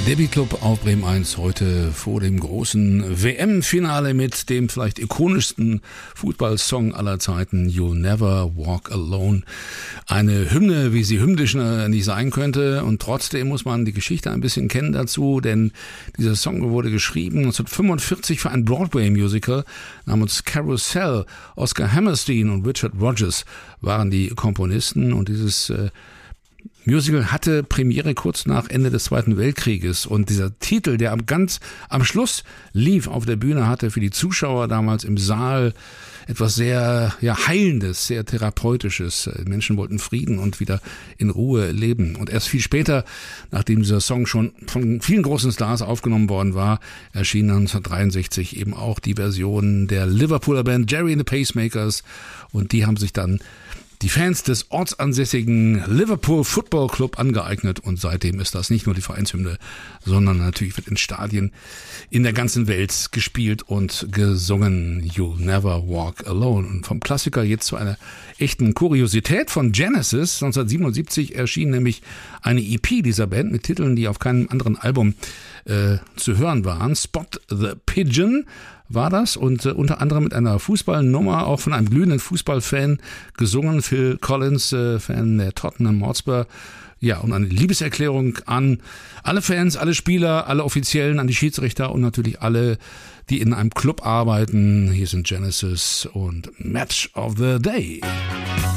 Der Beat-Club auf Bremen 1 heute vor dem großen WM-Finale mit dem vielleicht ikonischsten Fußballsong aller Zeiten, You'll Never Walk Alone. Eine Hymne, wie sie hymnisch nicht sein könnte, und trotzdem muss man die Geschichte ein bisschen kennen dazu, denn dieser Song wurde geschrieben 1945 für ein Broadway-Musical namens Carousel. Oscar Hammerstein und Richard Rodgers waren die Komponisten, und dieses Musical hatte Premiere kurz nach Ende des Zweiten Weltkrieges, und dieser Titel, der ganz am Schluss lief auf der Bühne, hatte für die Zuschauer damals im Saal etwas sehr Heilendes, sehr Therapeutisches. Menschen wollten Frieden und wieder in Ruhe leben. Und erst viel später, nachdem dieser Song schon von vielen großen Stars aufgenommen worden war, erschien 1963 eben auch die Version der Liverpooler Band Gerry and the Pacemakers, und die haben sich dann die Fans des ortsansässigen Liverpool Football Club angeeignet, und seitdem ist das nicht nur die Vereinshymne, sondern natürlich wird in Stadien in der ganzen Welt gespielt und gesungen. You'll Never Walk Alone. Und vom Klassiker jetzt zu einer echten Kuriosität von Genesis. 1977 erschien nämlich eine EP dieser Band mit Titeln, die auf keinem anderen Album zu hören waren. Spot the Pigeon war das, und unter anderem mit einer Fußballnummer, auch von einem glühenden Fußballfan gesungen, Phil Collins, Fan der Tottenham Hotspur. Ja, und eine Liebeserklärung an alle Fans, alle Spieler, alle Offiziellen, an die Schiedsrichter und natürlich alle, die in einem Club arbeiten. Hier sind Genesis und Match of the Day.